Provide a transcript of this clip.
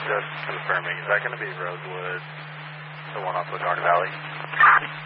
Just confirming, is that going to be Rosewood, the one off of Garden Valley?